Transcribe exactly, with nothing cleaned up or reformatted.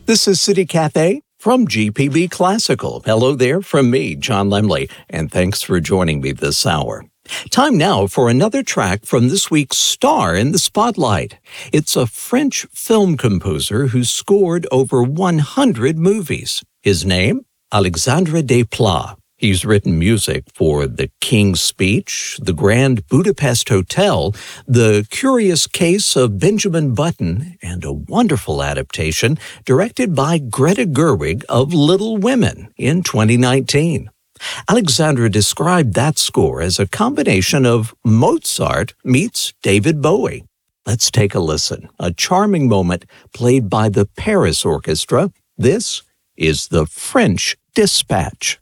This is City Cafe from G P B Classical. Hello there from me, John Lemley, and thanks for joining me this hour. Time now for another track from this week's Star in the Spotlight. It's a French film composer who scored over one hundred movies. His name? Alexandre Desplat. He's written music for The King's Speech, The Grand Budapest Hotel, The Curious Case of Benjamin Button, and a wonderful adaptation directed by Greta Gerwig of Little Women in twenty nineteen. Alexandra described that score as a combination of Mozart meets David Bowie. Let's take a listen. A charming moment played by the Paris Orchestra. This is the French Dispatch.